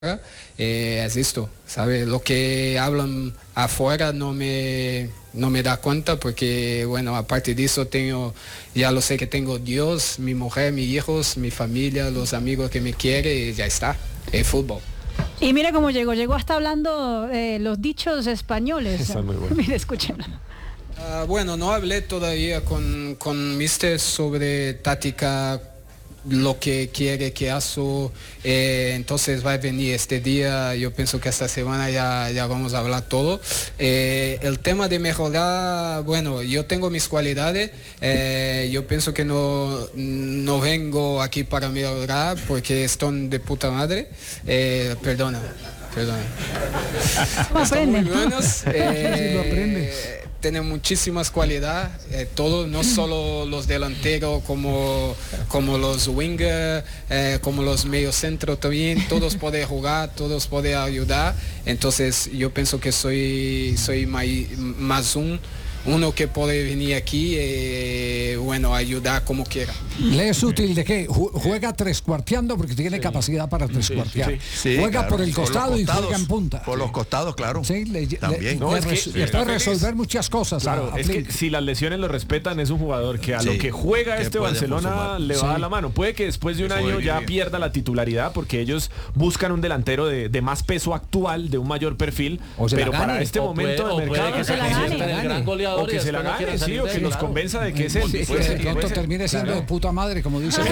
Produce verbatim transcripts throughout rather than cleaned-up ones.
Eh, es esto, ¿sabe? Lo que hablan afuera no me, no me da cuenta porque, bueno, aparte de eso tengo, ya lo sé que tengo Dios, mi mujer, mis hijos, mi familia, los amigos que me quieren y ya está, el fútbol. Y mira cómo llegó, llegó hasta hablando eh, los dichos españoles. Está muy bueno. Mira, escúchenlo. Uh, bueno, no hablé todavía con, con mister sobre táctica, lo que quiere que hago, eh, entonces va a venir este día, yo pienso que esta semana ya, ya vamos a hablar todo. Eh, el tema de mejorar, bueno, yo tengo mis cualidades, eh, yo pienso que no, no vengo aquí para mejorar porque están de puta madre, eh, perdona, perdona. Están muy buenos. Eh, lo aprende. Tiene muchísimas cualidades, eh, todos, no solo los delanteros, como, como los wingers, eh, como los mediocentros también, todos pueden jugar, todos pueden ayudar, entonces yo pienso que soy, soy más, más un, uno que puede venir aquí y eh, bueno, ayudar como quiera. ¿Le es útil de qué? ¿Juega trescuarteando? Porque tiene sí. capacidad para trescuartear. Sí, sí. Sí, juega claro. por el costado por y juega en punta. Por los costados, claro. Sí, le, También. Le, no, le, es res, que, le puede feliz. resolver muchas cosas. Claro, a, a es que si las lesiones lo respetan, es un jugador que a sí, lo que juega que este Barcelona le va sí. a dar la mano. Puede que después de un año ya bien. pierda la titularidad porque ellos buscan un delantero de, de más peso actual, de un mayor perfil, pero para este o momento puede, de mercado que se la gane. El gran goleador o que se la gane, sí, o que nos convenza de que es él. Que pronto termine siendo de puta madre, como dice.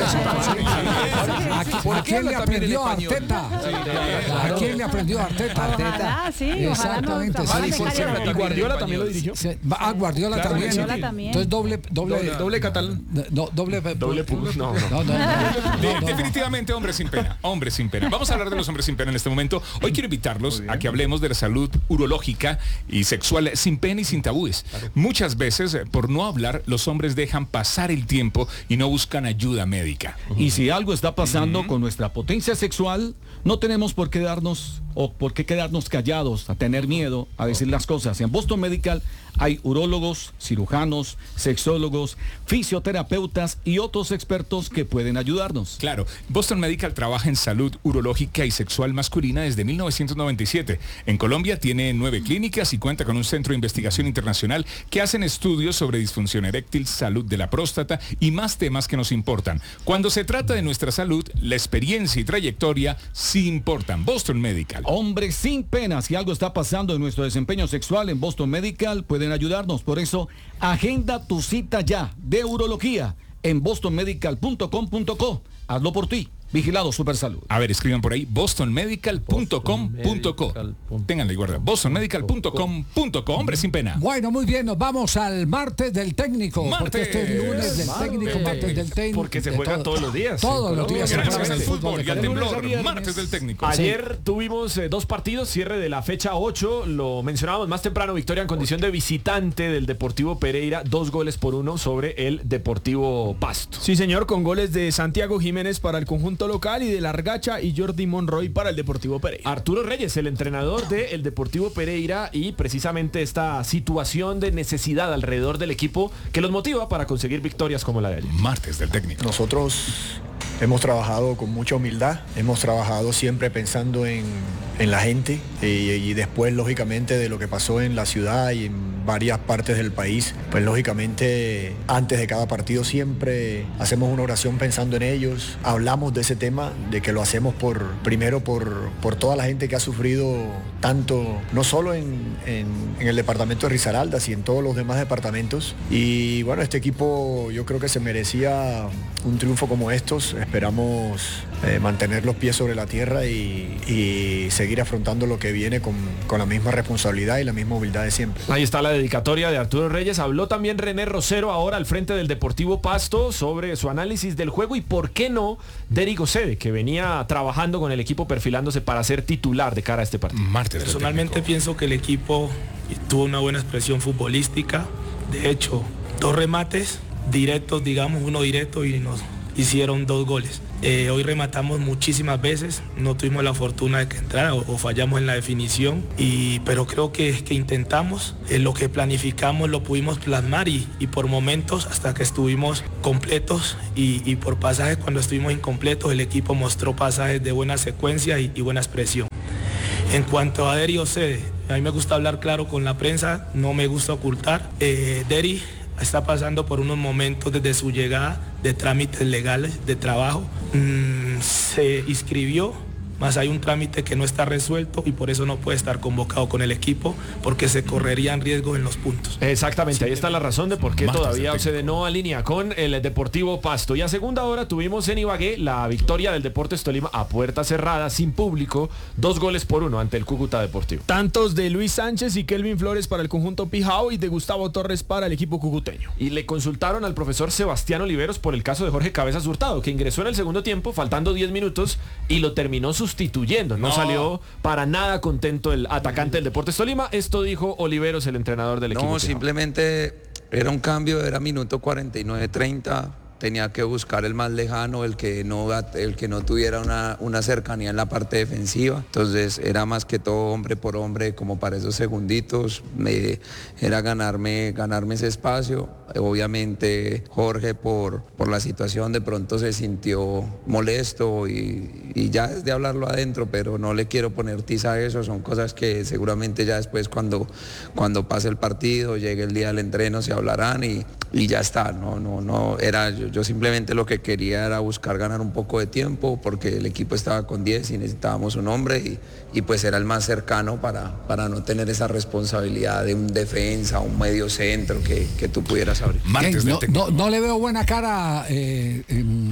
¿A quién le aprendió a Arteta? ¿A quién le aprendió a Arteta? Arteta, sí, exactamente. Y Guardiola también lo dirigió. Ah, Guardiola también. Entonces doble doble doble catalán. Doble doble no, no. Definitivamente hombres sin pena, hombres sin pena. Vamos a hablar de los hombres sin pena en este momento. Hoy quiero invitarlos a que hablemos de la salud urológica y sexual sin pena y sin tabúes. Muchas veces, por no hablar, los hombres dejan pasar el tiempo y no buscan ayuda médica. Y si algo está pasando uh-huh. con nuestra potencia sexual, no tenemos por qué darnos o por qué quedarnos callados, a tener miedo a decir las cosas. En Boston Medical hay urólogos, cirujanos, sexólogos, fisioterapeutas y otros expertos que pueden ayudarnos. Claro, Boston Medical trabaja en salud urológica y sexual masculina desde mil novecientos noventa y siete. En Colombia tiene nueve clínicas y cuenta con un centro de investigación internacional que hacen estudios sobre disfunción eréctil, salud de la próstata y más temas que nos importan. Cuando se trata de nuestra salud, la experiencia y trayectoria sí importan. Boston Medical. Hombres sin pena, si algo está pasando en nuestro desempeño sexual en Boston Medical, pueden ayudarnos. Por eso, agenda tu cita ya de urología en boston medical punto com punto co. Hazlo por ti. Vigilado Supersalud. A ver, escriban por ahí boston medical punto com punto co. Ténganla y guarda. boston medical punto com punto co. Hombre sin pena. Bueno, muy bien, nos vamos al martes del técnico. Martes. Porque este es lunes del martes. técnico, martes del técnico. Porque se juega todo, todos los días. Todos los días. Gracias al fútbol y al temblor. Martes del técnico. Ayer sí. tuvimos eh, dos partidos, cierre de la fecha ocho. Lo mencionábamos más temprano, victoria en condición de visitante del Deportivo Pereira. Dos goles por uno sobre el Deportivo Pasto. Sí, señor, con goles de Santiago Jiménez para el conjunto local y de la Gacha y Jordi Monroy para el Deportivo Pereira. Arturo Reyes, el entrenador del Deportivo Pereira, y precisamente esta situación de necesidad alrededor del equipo que los motiva para conseguir victorias como la de ayer. Martes del técnico. Nosotros hemos trabajado con mucha humildad, hemos trabajado siempre pensando en, en la gente y, y después lógicamente de lo que pasó en la ciudad y en varias partes del país, pues lógicamente antes de cada partido siempre hacemos una oración pensando en ellos, hablamos de ese tema, de que lo hacemos por primero por, por toda la gente que ha sufrido tanto, no solo en, en, en el departamento de Risaralda, sino en todos los demás departamentos. Y bueno, este equipo yo creo que se merecía un triunfo como estos. Esperamos eh, mantener los pies sobre la tierra y, y seguir afrontando lo que viene con, con la misma responsabilidad y la misma humildad de siempre. Ahí está la dedicatoria de Arturo Reyes. Habló también René Rosero ahora al frente del Deportivo Pasto sobre su análisis del juego y por qué no Derigo Sede, que venía trabajando con el equipo perfilándose para ser titular de cara a este partido. Martes Personalmente pienso que el equipo tuvo una buena expresión futbolística. De hecho, dos remates directos, digamos, uno directo y nos hicieron dos goles. Eh, hoy rematamos muchísimas veces, no tuvimos la fortuna de que entrara o, o fallamos en la definición, y, pero creo que, que intentamos, eh, lo que planificamos lo pudimos plasmar y, y por momentos hasta que estuvimos completos y, y por pasajes cuando estuvimos incompletos el equipo mostró pasajes de buena secuencia y, y buena expresión. En cuanto a Deri Ocede, a mí me gusta hablar claro con la prensa, no me gusta ocultar. Eh, Deri está pasando por unos momentos desde su llegada de trámites legales de trabajo. Mm, se inscribió, más hay un trámite que no está resuelto y por eso no puede estar convocado con el equipo porque se correrían riesgos en los puntos. Exactamente, ahí está la razón de por qué todavía Ocede no alinea con el Deportivo Pasto. Y a segunda hora tuvimos en Ibagué la victoria del Deportes Tolima a puerta cerrada, sin público, dos goles por uno ante el Cúcuta Deportivo. Tantos de Luis Sánchez y Kelvin Flores para el conjunto Pijao y de Gustavo Torres para el equipo cucuteño. Y le consultaron al profesor Sebastián Oliveros por el caso de Jorge Cabezas Hurtado, que ingresó en el segundo tiempo, faltando diez minutos, y lo terminó sustituyendo. No, no salió para nada contento el atacante del Deportes Tolima. Esto dijo Oliveros, el entrenador del equipo. No, simplemente era un cambio, era minuto cuarenta y nueve treinta. Tenía que buscar el más lejano, el que no, el que no tuviera una, una cercanía en la parte defensiva. Entonces era más que todo hombre por hombre, como para esos segunditos. Me, era ganarme, ganarme ese espacio. Obviamente Jorge por, por la situación de pronto se sintió molesto y, y ya es de hablarlo adentro, pero no le quiero poner tiza a eso. Son cosas que seguramente ya después cuando, cuando pase el partido, llegue el día del entreno, se hablarán y, y ya está. No, no, no, era yo. Yo simplemente lo que quería era buscar ganar un poco de tiempo porque el equipo estaba con diez y necesitábamos un hombre y, y pues era el más cercano para, para no tener esa responsabilidad de un defensa, un medio centro que, que tú pudieras abrir. No, no, no le veo buena cara eh, en...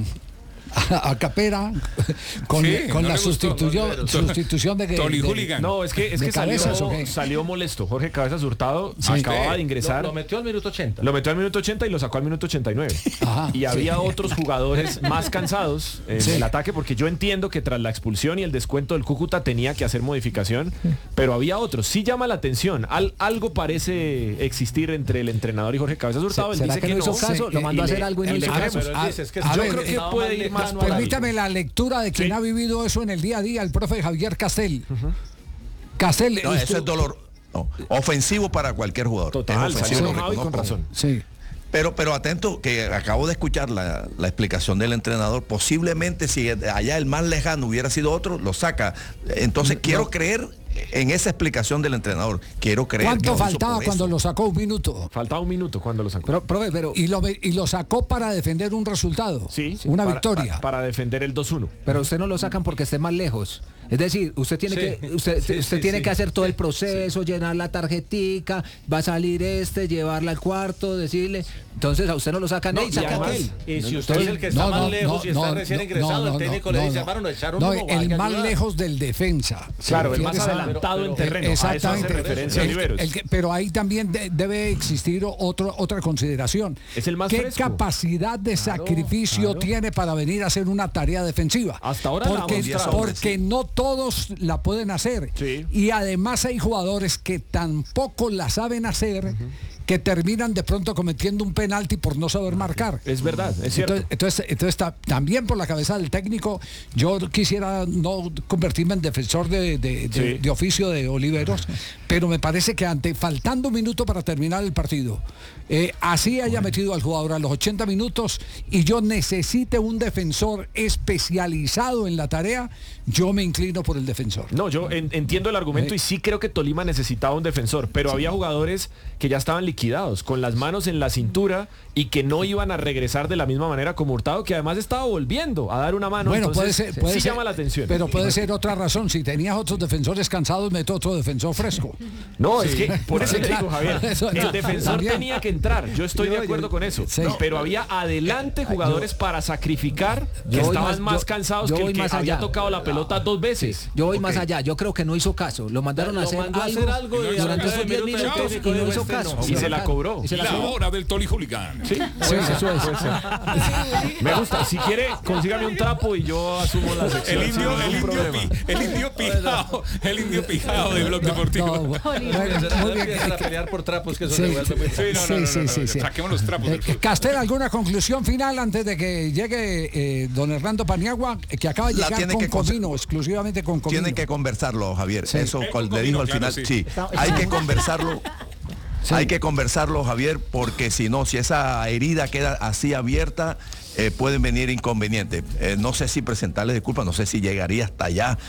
a Capera con, sí, con no la sustitución, gustó, sustitución de, de No, es que, es que salió, salió molesto. Jorge Cabezas Hurtado sí, acababa de ingresar. Lo, lo metió al minuto ochenta. Lo metió al minuto ochenta y lo sacó al minuto ochenta y nueve. Ajá, y había sí. otros jugadores más cansados en sí. el ataque, porque yo entiendo que tras la expulsión y el descuento del Cúcuta tenía que hacer modificación, pero había otros. Sí llama la atención. Al, algo parece existir entre el entrenador y Jorge Cabezas Hurtado. Él dice que, que no hizo caso, sí. lo mandó a hacer algo y no hizo caso. Yo creo que puede ir más. Permítame la lectura de quien sí. ha vivido eso en el día a día, el profe Javier Castel. Uh-huh. Castel. No, eso es dolor no, ofensivo para cualquier jugador. Total, es ofensivo, sí, con razón. Sí. Pero, pero atento, que acabo de escuchar la, la explicación del entrenador. Posiblemente si allá el más lejano hubiera sido otro, lo saca. Entonces no. quiero creer en esa explicación del entrenador. Quiero creer. ¿Cuánto que faltaba cuando lo sacó? Un minuto. Faltaba un minuto cuando lo sacó. Pero, profe, pero y lo y lo sacó para defender un resultado. Sí, sí una para, victoria. Para, para defender el dos uno. Pero usted no lo sacan porque esté más lejos. Es decir, usted tiene sí, que usted, sí, usted sí, tiene sí, que hacer todo sí, el proceso, sí. llenar la tarjetica, va a salir este, llevarla al cuarto, decirle. Entonces a usted no lo sacan no, y saca aquel. Y si usted es el que está no, más no, lejos y no, está no, recién no, ingresado, no, no, el técnico no, le dice, hermano, no, echaron no, uno, el más ayudar. lejos del defensa. Claro, el más adelantado pero, pero, en terreno. Exactamente. A eso hace referencia el, Oliveros. El que, pero ahí también de, debe existir otro, otra consideración. Es el más ¿Qué fresco? capacidad de claro, sacrificio claro. tiene para venir a hacer una tarea defensiva? Hasta ahora porque, la porque sí. no todos la pueden hacer. Sí. Y además hay jugadores que tampoco la saben hacer, uh-huh. que terminan de pronto cometiendo un penalti por no saber marcar. Es verdad, es cierto. Entonces, entonces, entonces está, también por la cabeza del técnico, yo quisiera no convertirme en defensor de, de, de, sí. de oficio de Oliveros, pero me parece que ante faltando un minuto para terminar el partido, eh, así haya metido al jugador a los ochenta minutos y yo necesite un defensor especializado en la tarea, yo me inclino por el defensor. No, yo en, entiendo el argumento ¿Eh? y sí creo que Tolima necesitaba un defensor, pero sí. había jugadores que ya estaban liquidados, con las manos en la cintura y que no iban a regresar de la misma manera como Hurtado, que además estaba volviendo a dar una mano. Bueno, entonces, puede ser, puede sí ser, llama la atención. Pero puede ser otra razón, si tenías otros defensores cansados, meto otro defensor fresco. No, sí. es que por eso sí, le digo, Javier, eso, el defensor también. tenía que entrar, yo estoy yo, de acuerdo yo, con eso, sí. no, pero había adelante jugadores yo, para sacrificar que estaban más, más yo, cansados yo que el que había allá. tocado la pelota dos veces. Yo voy okay. más allá, yo creo que no hizo caso, lo mandaron lo a hacer mandó algo, a hacer algo durante esos diez minutos y no hizo caso. Y se se la cobró. La cobró? Hora del Toli Hooligan. Sí, sí, eso es. Me gusta. Si quiere, consígame un trapo y yo asumo la sección. El indio, el indio, pi, el indio pijao, el indio pijao de Blog Deportivo. No, Muy bien. A pelear por trapos que eso Sí, se vuelve muy Sí, no, no, no, sí, no, sí, no, sí. saquemos los trapos del Eh, club. Castel, ¿alguna conclusión final antes de que llegue eh, don Hernando Paniagua, eh, que acaba de La llegar tiene con que conse- Comino, exclusivamente con Comino? Tienen que conversarlo, Javier. Sí. Eso Eh, col- con le dijo Comino, al claro, final. sí. Sí, hay que conversarlo. Sí. Hay que conversarlo, Javier, porque si no, si esa herida queda así abierta, eh, pueden venir inconvenientes. Eh, no sé si presentarle disculpas, no sé si llegaría hasta allá,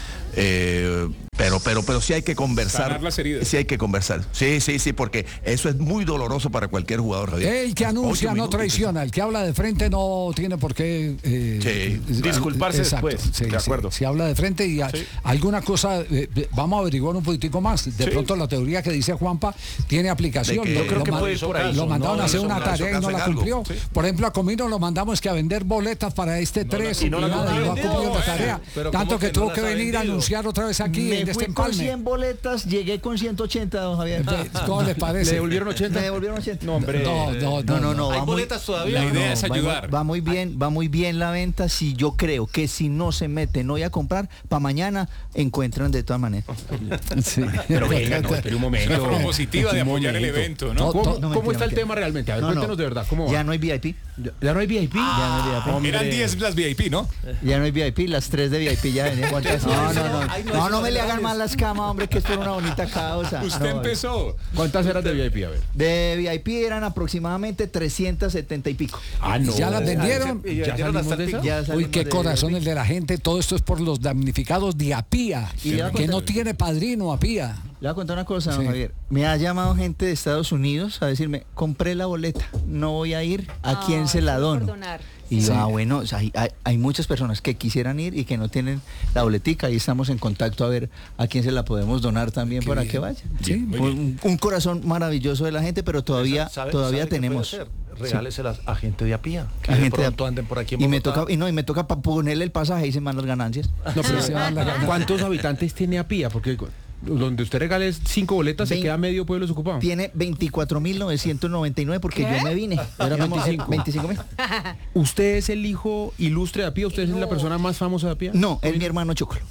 eh, pero, pero, pero sí hay que conversar. Sanar las heridas. Sí hay que conversar. Sí, sí, sí, porque eso es muy doloroso para cualquier jugador, Javier. El que anuncia Ocho no minutos. traiciona, el que habla de frente no tiene por qué eh, Sí. Disculparse después, sí, de sí. acuerdo. Si habla de frente y a- Sí. alguna cosa, eh, vamos a averiguar un poquitico más. De Sí. pronto la teoría que dice Juanpa tiene aplicación. De que- Lo- Yo creo lo que man- puede ir por ahí. Lo No, mandaron no a hacer hizo una caso, tarea y no caso la en algo. cumplió. Sí. Por ejemplo, a Comino lo mandamos que a vender boletas para este tres y no la nada, cumplió. no ha cumplido la tarea. Pero Tanto ¿cómo que, que tuvo no que las ha venir a vendido? anunciar otra vez aquí Me en este fui con empalme. cien boletas, llegué con ciento ochenta, don Javier. ¿Cómo les parece? ¿Le devolvieron ochenta? Me devolvieron ochenta. No, hombre. No, no, No, no, no. ¿Hay va muy- boletas todavía? La No, idea es va muy- ayudar. Va muy bien, va muy bien la venta. Si yo creo que si no se meten hoy a comprar, para mañana encuentran de todas maneras. Sí. Pero venga, no, espere un momento. Una forma positiva de Un apoyar el momento. evento, No, ¿no? ¿Cómo, to- cómo mentira, está el mentira. tema realmente? A ver, No, no. cuéntenos de verdad, ¿cómo va? Ya no hay V I P. ¿Ya, ya no hay V I P? Ya no hay V I P. Hombre. Eran diez las V I P, ¿no? Ya no hay V I P, las tres de V I P ya venían. No, no, no. Ay, no, No, eso no me es le hagan legales. mal las camas, hombre, que es por una bonita causa. Usted No, empezó. ¿Cuántas eran de V I P? A ver. De V I P eran aproximadamente trescientas setenta y pico. Ah, no. ¿Ya las vendieron? ¿Ya, ¿Ya salimos de esa? Ya Uy, salimos qué de- corazón el de la gente. Todo esto es por los damnificados de Apía, Y le voy a que contar- no tiene padrino Apía. Le voy a contar una cosa, don Sí. Javier. Me ha llamado gente de Estados Unidos a decirme, compré la boleta, no voy a ir, ¿a quién se la dono? Y yo, Sí. ah, bueno, o sea, hay, hay- hay muchas personas que quisieran ir y que no tienen la boletica y estamos en contacto a ver a quién se la podemos donar también para que vayan. Sí, muy un, un corazón maravilloso de la gente, pero todavía, ¿Sabe- todavía sabe qué tenemos. puede hacer? Regáleselas a gente de Apía. Que A de gente de- pronto anden por aquí en y me Bogotá. toca y no y me toca para ponerle el pasaje y se van las ganancias. No, pero se van las ganas. ¿Cuántos habitantes tiene Apía? Porque donde usted regale cinco boletas se Vein- queda medio pueblo desocupado. Tiene veinticuatro mil novecientos noventa y nueve porque ¿Qué? yo me vine. Era Digamos, veinticinco. veinticinco mil. ¿Usted es el hijo ilustre de Apía? ¿Usted es la persona más famosa de Apía? No, es mi hermano Chocolo.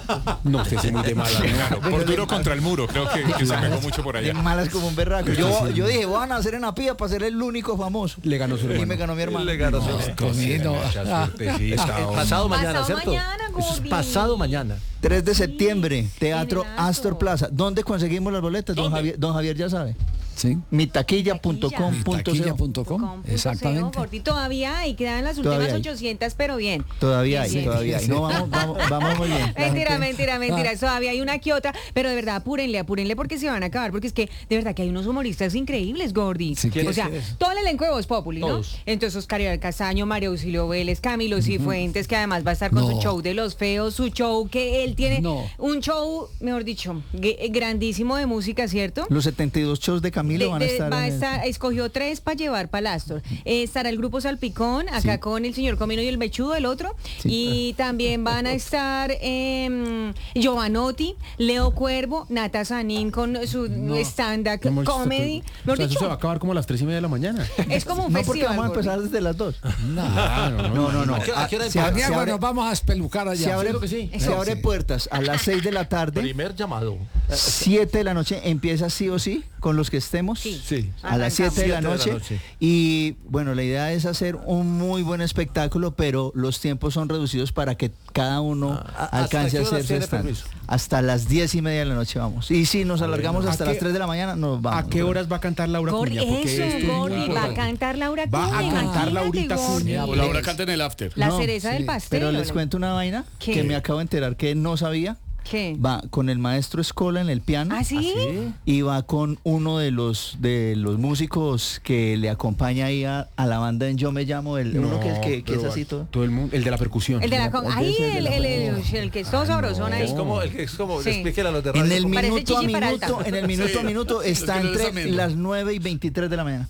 No, usted es muy de mala. Claro, por duro contra el muro, creo que, que se pegó mucho por De allá. malas como un berraco. Yo, yo dije, van a hacer en Apía para ser el único famoso. Le ganó su hermano. Y me ganó mi hermano. Le ganó su hermano. Comino. Mucha suertecita, Ah, hombre. Pasado mañana, Pasado ¿cierto? mañana, Eso es Gordy. pasado mañana. tres de septiembre, Teatro Buenazo. Astor Plaza. ¿Dónde conseguimos las boletas? Don ¿Dónde? Javier, don Javier ya sabe. Sí. Mitaquilla punto com punto co. Taquilla punto com, exactamente. Gordy, todavía hay, quedan las Todavía últimas hay. ochocientas, pero bien. Todavía Bien, hay, bien. todavía hay. No, vamos, vamos, vamos muy bien. La Mentira, gente- mentira, mentira. Todavía hay una que otra, pero de verdad, apúrenle, apúrenle porque se van a acabar, porque es que de verdad que hay unos humoristas increíbles, Gordy. Sí, ¿quién o es? sea, ¿Quién es? todo el elenco de Voz Populi, ¿no? Todos. Entonces Oscar Iván Castaño, María Auxilio Vélez, Camilo Cifuentes, que además va a estar con No. su show de los feos, su show que él tiene, No. un show, mejor dicho, ge- grandísimo de música, ¿cierto? Los setenta y dos shows de Camilo De- van a de- estar. va a en el- estar- escogió tres para llevar para Astor. Eh, estará el grupo Salpicón, acá Sí. con el señor Comino y el Mechudo, el otro. Y también van a estar eh, Giovanotti, Leo Cuervo, Nata Sanín con su stand-up No, comedy. O Mejor sea, eso dicho, se va a acabar como a las tres y media de la mañana. es como un No, porque festival. vamos a Gordy. empezar desde las dos. Ah, no, No, no, no. ¿A qué- a qué hora Ah, empieza? se, se Santiago, abre, nos vamos a espelucar allá. se abre- Claro que sí. se abre puertas a las seis de la tarde. Primer llamado. siete de la noche empieza sí o sí con los que estemos. Sí. Sí. A las Arrancamos. siete de la Siete de la noche. noche. Y bueno, la idea es hacer un muy buen espectáculo, pero los tiempos son reducidos para que cada uno Ah, ¿hasta alcance qué a horas hacer su tiene stand. permiso? Hasta las diez y media de la noche vamos. Y si nos alargamos ¿a hasta qué- las tres de la mañana, nos vamos. ¿A qué horas va a cantar Laura Gordy, Cuña? Porque eso, esto es muy Gordy, va a importante. cantar Laura Va a Cuña, cantar imagínate, Laurita Gordy. Cuña. O Laura canta en el after. La No, cereza sí, del pastel. Pero les ¿o no? cuento una vaina ¿Qué? que me acabo de enterar que no sabía. ¿Qué? Va con el maestro Escola en el piano. ¿Ah, sí? Y va con uno de los de los músicos que le acompaña ahí a, a la banda en Yo Me Llamo, el uno que, es- que, que es pero así todo. Todo el mundo, el de la percusión. El de la con- Ese ahí es el de el, la el, el, el que es todo sabrosón ahí. Es como, el que es como, Sí. explíquele a los de radio. En el cómo- Parece minuto a Chichi Peralta. minuto, en el minuto a minuto está es que no es entre ameno. las nueve y veintitrés de la mañana.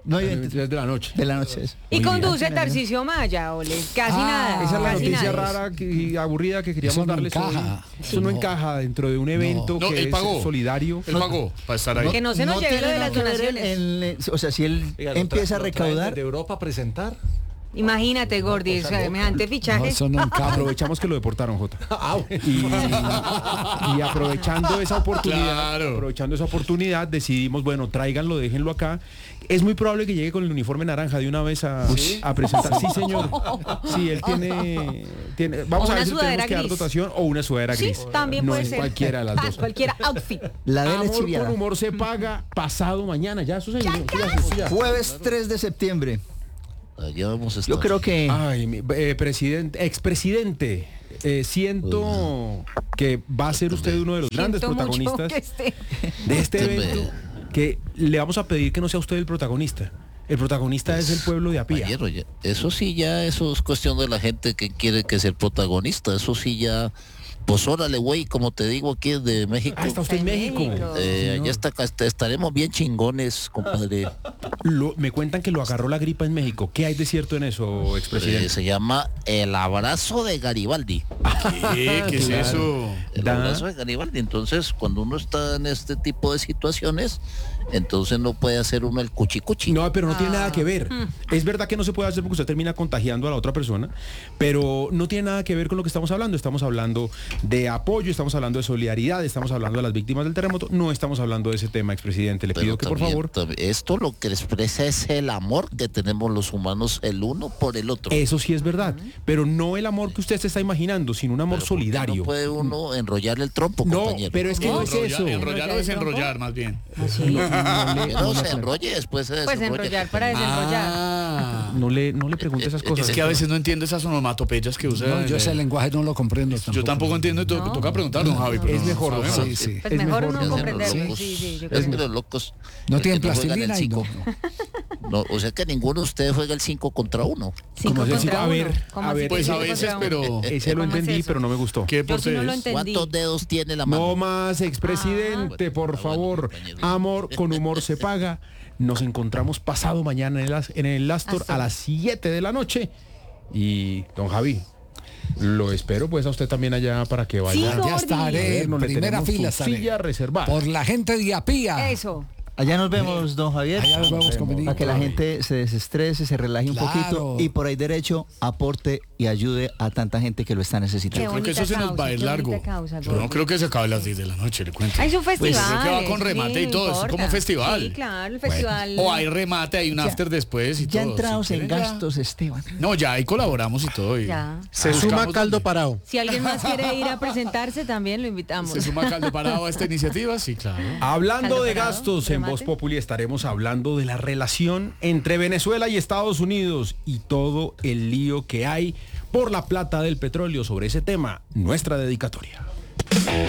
nueve y veinte. De la noche. De la noche. Eso. Y conduce Tarcisio Maya, ole. Casi Ah, nada. esa es la casi noticia nada. rara que- y aburrida que queríamos Eso no darles encaja. hoy. Eso no, No. encaja dentro de un evento No, que él es pagó. solidario. Él pagó para estar ahí. Que no se nos lleve lo de las tiene nada que ver donaciones. en- en- o sea, si él Oiga, lo empieza a tra- lo traen recaudar. de Europa a presentar. Imagínate, Gordy, semejante fichaje. No, eso no encaja. Aprovechamos que lo deportaron, Jota. Y, y aprovechando esa oportunidad, Claro. aprovechando esa oportunidad, decidimos, bueno, tráiganlo, déjenlo acá. Es muy probable que llegue con el uniforme naranja de una vez a, a presentar. Sí, señor. Sí, él tiene, tiene vamos O a una ver si tenemos sudadera que dar gris. dotación o una sudadera Sí, gris. también no puede es ser. cualquiera de las Ah, dos. Cualquier outfit. La de él es Amor chiviada. con humor se paga pasado mañana. Ya, eso se ya, ya. Jueves tres de septiembre. Allá vamos a estar. Yo creo que Ay, mi- eh, presidente, expresidente, eh, siento que va a ser usted uno de los grandes Siento mucho protagonistas que esté. de este Este evento, que le vamos a pedir que no sea usted el protagonista. El protagonista es el pueblo de Apía. Caballero, ya- eso sí ya, eso es cuestión de la gente que quiere que sea el protagonista. Eso sí ya, pues órale, güey, como te digo aquí de México. Ah, está usted en México. Eh, Señor. allá está, est- estaremos bien chingones, compadre. Lo- me cuentan que lo agarró la gripa en México. ¿Qué hay de cierto en eso, expresidente? Eh, se llama el abrazo de Garibaldi. ¿Qué? ¿Qué es Claro. eso? El Da. abrazo de Garibaldi. Entonces, cuando uno está en este tipo de situaciones, entonces no puede hacer uno el cuchicuchi. No, pero no tiene nada que ver. Es verdad que no se puede hacer porque usted termina contagiando a la otra persona, pero no tiene nada que ver con lo que estamos hablando. Estamos hablando de apoyo, estamos hablando de solidaridad, estamos hablando de las víctimas del terremoto. No estamos hablando de ese tema, expresidente. Le Pero pido que por también- favor... también- esto lo que expresa es el amor que tenemos los humanos el uno por el otro. Eso sí es verdad, pero no el amor que usted se está imaginando, sino un amor Pero ¿por qué solidario. no puede uno enrollar el trompo, No, compañero? pero es que no es Enrollar- eso. Enrollar o desenrollar, más bien. Que no se enrolle, después se Pues desenrolla. enrollar para desenrollar. Ah. No le, no le pregunte esas cosas. Es que a veces no entiendo esas onomatopeyas que usa. No, yo ese lenguaje no lo comprendo. Yo tampoco entiendo y to- No. toca preguntar, don Javi. pero Es no mejor, sabemos. Sí, sí. Pues Es mejor mejor no que hacen comprender. los locos. Sí, sí, yo Es creo. que los locos. No el tienen que juegan el plastilina y cinco. No, o sea que ninguno de ustedes juega el cinco contra uno. Cinco ¿Cómo es el contra cinco? A uno. ver, ¿Cómo a así ver. que Pues cinco a veces, contra uno? pero... Ese lo ¿Cómo es entendí, eso? pero no me gustó. ¿Qué Yo deporte sí no lo es? entendí. ¿Cuántos dedos tiene la mano? No más, expresidente, por favor. Amor con humor se paga. Nos encontramos pasado mañana en el, As- en el Astor a las siete de la noche. Y, don Javi, lo espero pues a usted también allá para que vaya. Sí, Ya estaré en No le primera tenemos fila. su estaré. silla reservada. Por la gente de Apía. Eso. allá nos vemos, don Javier. Allá nos vemos, convenido. Para que la gente se desestrese, se relaje un Claro. poquito y por ahí derecho aporte y ayude a tanta gente que lo está necesitando. Yo creo que eso se nos va a ir largo. Yo no creo que se acabe a las diez de la noche, le cuento. Hay un Pues festival. creo que va con remate y todo, es como festival. Sí, claro, el festival. O hay remate, hay un after después y Ya todo. entrados si en quieren, ya. gastos, Esteban. No, ya ahí colaboramos y todo. Y Ya. Se suma caldo parado. Si alguien más quiere ir a presentarse, también lo invitamos. ¿Se suma caldo parado a esta iniciativa? Sí, claro. Hablando Caldo de parado, gastos, en remate. Voz Populi estaremos hablando de la relación entre Venezuela y Estados Unidos y todo el lío que hay por la plata del petróleo. Sobre ese tema, nuestra dedicatoria.